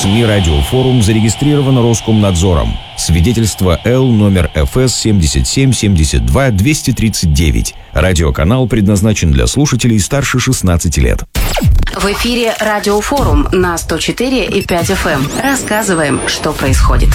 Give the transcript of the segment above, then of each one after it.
СМИ «Радиофорум» зарегистрировано Роскомнадзором. Свидетельство Л номер ФС 77-72-239. Радиоканал предназначен для слушателей старше 16 лет. В эфире «Радиофорум» на 104,5 FM. Рассказываем, что происходит.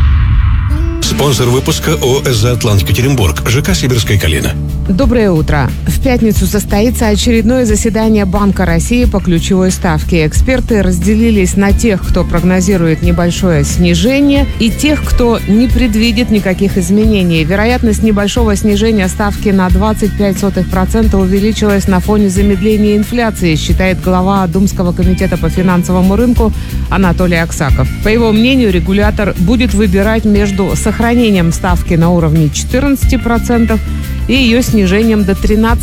Спонсор выпуска ООО «Атлант Екатеринбург», ЖК «Сибирская Калина». Доброе утро. В пятницу состоится очередное заседание Банка России по ключевой ставке. Эксперты разделились на тех, кто прогнозирует небольшое снижение, и тех, кто не предвидит никаких изменений. Вероятность небольшого снижения ставки на 0,25% увеличилась на фоне замедления инфляции, считает глава Думского комитета по финансовому рынку Анатолий Аксаков. По его мнению, регулятор будет выбирать между сохранением ставки на уровне 14% и ее снижением до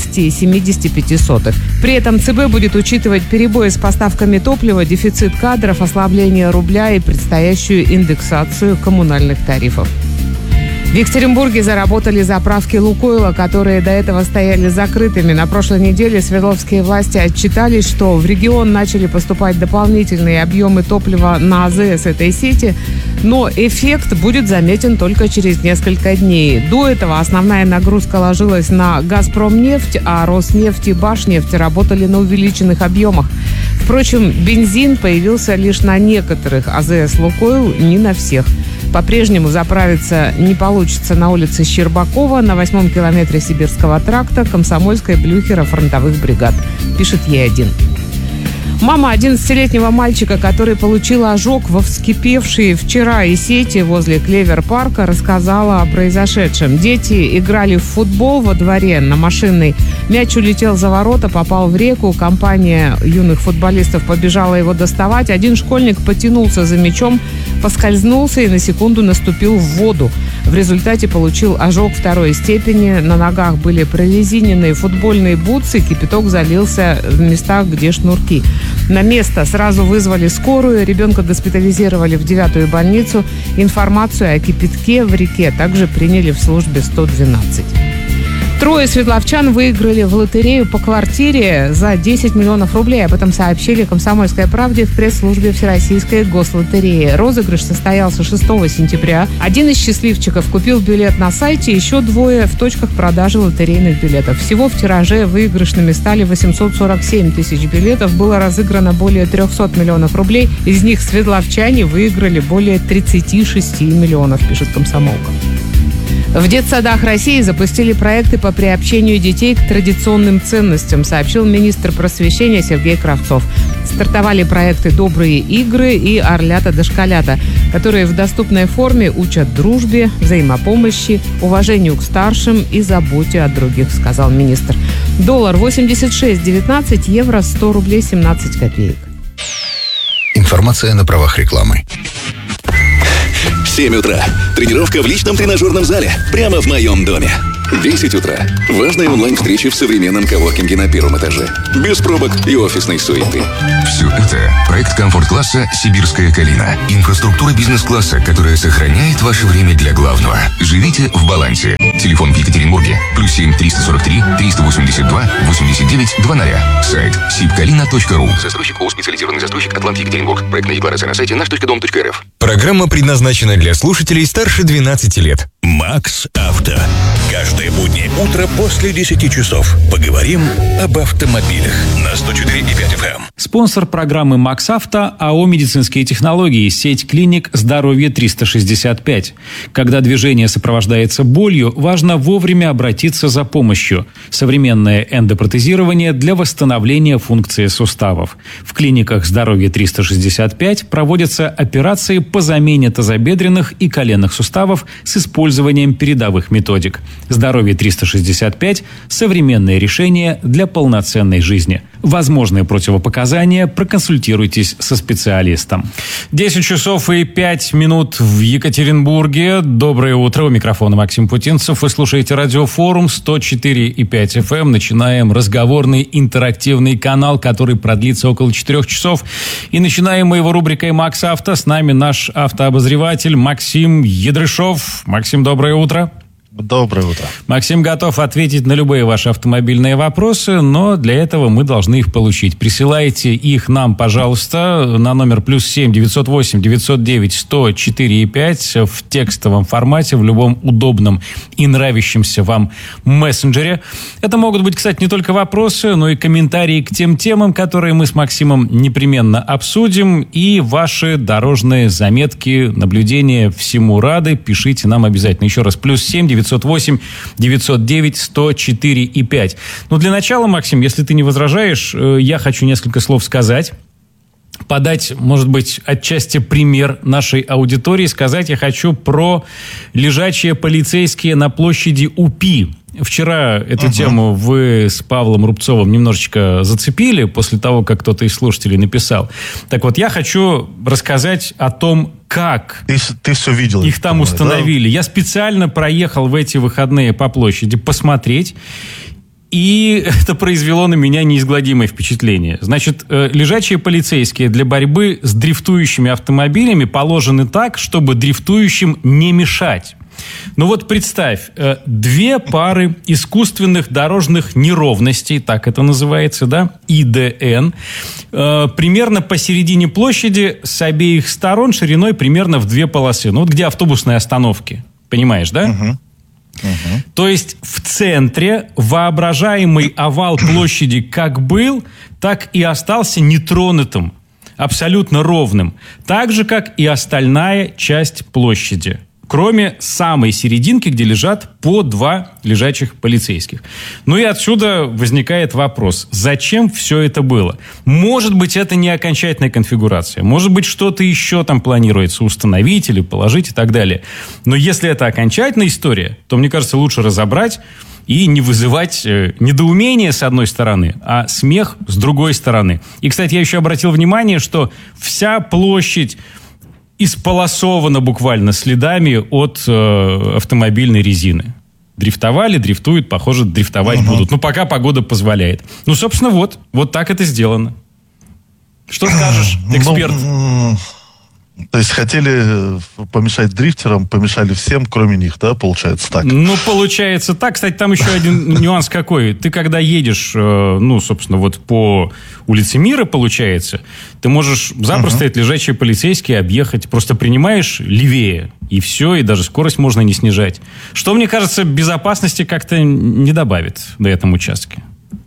13,75%. При этом ЦБ будет учитывать перебои с поставками топлива, дефицит кадров, ослабление рубля и предстоящую индексацию коммунальных тарифов. В Екатеринбурге заработали заправки «Лукойла», которые до этого стояли закрытыми. На прошлой неделе свердловские власти отчитались, что в регион начали поступать дополнительные объемы топлива на АЗС этой сети, но эффект будет заметен только через несколько дней. До этого основная нагрузка ложилась на «Газпромнефть», а «Роснефть» и «Башнефть» работали на увеличенных объемах. Впрочем, бензин появился лишь на некоторых АЗС «Лукойл», не на всех. По-прежнему заправиться не получится на улице Щербакова, на 8-м километре Сибирского тракта, Комсомольской, Блюхера, фронтовых бригад, пишет Е1. Мама 11-летнего мальчика, который получил ожог во вскипевшей вчера сети возле Клевер-парка, рассказала о произошедшем. Дети играли в футбол во дворе на Машинной. Мяч улетел за ворота, попал в реку. Компания юных футболистов побежала его доставать. Один школьник потянулся за мячом, поскользнулся и на секунду наступил в воду. В результате получил ожог второй степени. На ногах были прорезиненные футбольные бутсы. Кипяток залился в местах, где шнурки. На место сразу вызвали скорую. Ребенка госпитализировали в 9-ю больницу. Информацию о кипятке в реке также приняли в службе 112. Трое свердловчан выиграли в лотерею по квартире за 10 миллионов рублей. Об этом сообщили «Комсомольской правде» в пресс-службе Всероссийской гослотереи. Розыгрыш состоялся 6 сентября. Один из счастливчиков купил билет на сайте, еще двое в точках продажи лотерейных билетов. Всего в тираже выигрышными стали 847 тысяч билетов. Было разыграно более 300 миллионов рублей. Из них свердловчане выиграли более 36 миллионов, пишет «Комсомолка». В детсадах России запустили проекты по приобщению детей к традиционным ценностям, сообщил министр просвещения Сергей Кравцов. Стартовали проекты «Добрые игры» и «Орлята-дошколята», которые в доступной форме учат дружбе, взаимопомощи, уважению к старшим и заботе о других, сказал министр. Доллар 86.19, евро 100 рублей 17 копеек. Информация на правах рекламы. 7 утра. Тренировка в личном тренажерном зале. Прямо в моем доме. 10 утра. Важная онлайн-встреча в современном коворкинге на первом этаже. Без пробок и офисной суеты. Все это проект комфорт-класса «Сибирская Калина». Инфраструктура бизнес-класса, которая сохраняет ваше время для главного. Живите в балансе. Телефон в Екатеринбурге. +7 343 382 89 00. Сайт sibkalina.ru. Застройщик ООО «Специализированный застройщик Атлант Екатеринбург». Проектная декларация на сайте наш.дом.рф. Программа предназначена для слушателей старше 12 лет. Макс Авто. Каждое буднее утро после 10 часов. Поговорим об автомобилях на 104,5 FM. Спонсор программы «Макс Авто» АО «Медицинские технологии», сеть клиник «Здоровье 365». Когда движение сопровождается болью, важно вовремя обратиться за помощью. Современное эндопротезирование для восстановления функции суставов. В клиниках «Здоровье 365» проводятся операции по замене тазобедренных и коленных суставов с использованием передовых методик. «Здоровье 365» – современное решение для полноценной жизни. Возможные противопоказания, проконсультируйтесь со специалистом. 10 часов и 5 минут в Екатеринбурге. Доброе утро. У микрофона Максим Путинцев. Вы слушаете радиофорум 104,5 FM. Начинаем разговорный интерактивный канал, который продлится около 4 часов. И начинаем мы его рубрикой «Макс Авто». С нами наш автообозреватель Максим Ядрышов. Максим, доброе утро. Доброе утро. Максим готов ответить на любые ваши автомобильные вопросы, но для этого мы должны их получить. Присылайте их нам, пожалуйста, на номер +7 908 909 104 и 5 в текстовом формате, в любом удобном и нравящемся вам мессенджере. Это могут быть, кстати, не только вопросы, но и комментарии к тем темам, которые мы с Максимом непременно обсудим, и ваши дорожные заметки, наблюдения. Всему рады. Пишите нам обязательно. Еще раз, +7 908 909 104 и 5. Но для начала, Максим, если ты не возражаешь, я хочу несколько слов сказать. Подать, может быть, отчасти пример нашей аудитории. Сказать я хочу про лежачие полицейские на площади УПИ. Вчера эту тему вы с Павлом Рубцовым немножечко зацепили после того, как кто-то из слушателей написал. Так вот, я хочу рассказать о том, как ты все видел, их там установили. Да? Я специально проехал в эти выходные по площади посмотреть, и это произвело на меня неизгладимое впечатление. Значит, лежачие полицейские для борьбы с дрифтующими автомобилями положены так, чтобы дрифтующим не мешать. Ну вот представь, 2 пары искусственных дорожных неровностей, так это называется, да, ИДН, примерно посередине площади с обеих сторон шириной примерно в 2 полосы. Ну вот где автобусные остановки, понимаешь, да? То есть в центре воображаемый овал площади как был, так и остался нетронутым, абсолютно ровным, так же, как и остальная часть площади. Кроме самой серединки, где лежат по 2 лежачих полицейских. Ну и отсюда возникает вопрос, зачем все это было? Может быть, это не окончательная конфигурация. Может быть, что-то еще там планируется установить или положить и так далее. Но если это окончательная история, то, мне кажется, лучше разобрать и не вызывать недоумение с одной стороны, а смех с другой стороны. И, кстати, я еще обратил внимание, что вся площадь исполосовано буквально следами от автомобильной резины. Дрифтовали, дрифтуют, похоже, дрифтовать будут. Ну, пока погода позволяет. Ну, собственно, вот так это сделано. Что скажешь, эксперт? То есть хотели помешать дрифтерам, помешали всем, кроме них, да, получается так? Ну, получается так. Кстати, там еще один нюанс какой. Ты когда едешь, ну, собственно, вот по улице Мира, получается, ты можешь запросто эти лежачие полицейские объехать. Просто принимаешь левее, и все, и даже скорость можно не снижать. Что, мне кажется, безопасности как-то не добавит на этом участке.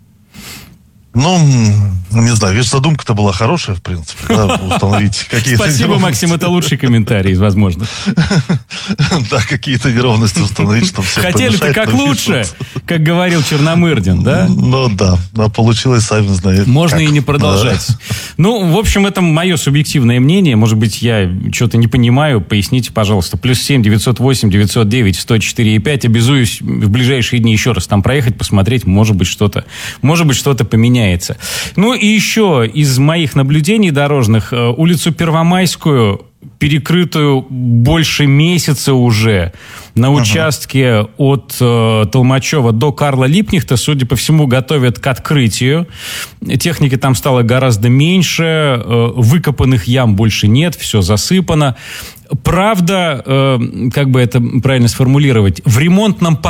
Ну, не знаю, видишь, задумка-то была хорошая, в принципе, да, установить какие-то... Спасибо, Максим, это лучший комментарий из возможных. Да, какие-то неровности установить, чтобы всем хотели-то как лучше, как говорил Черномырдин, да? Ну да, а получилось, сами знаете. Можно и не продолжать. Ну, в общем, это мое субъективное мнение. Может быть, я что-то не понимаю. Поясните, пожалуйста. +7 908 909 104 и 5. Обязуюсь в ближайшие дни еще раз там проехать, посмотреть. Может быть, что-то поменяется. Ну и еще из моих наблюдений дорожных, улицу Первомайскую, перекрытую больше месяца уже, на участке от Толмачева до Карла Липкнехта, судя по всему, готовят к открытию. Техники там стало гораздо меньше, выкопанных ям больше нет, все засыпано. Правда, как бы это правильно сформулировать, в ремонтном